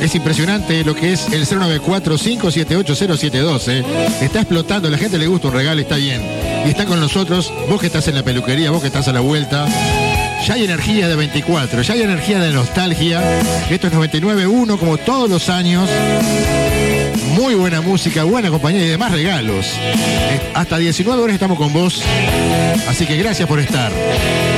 Es impresionante lo que es el 094-578-0712. Está explotando, a la gente le gusta un regalo, está bien. Y está con nosotros, vos que estás en la peluquería, vos que estás a la vuelta. Ya hay energía de 24, ya hay energía de nostalgia. Esto es 99.1 como todos los años. Muy buena música, buena compañía y demás regalos. Hasta 19 horas estamos con vos. Así que gracias por estar.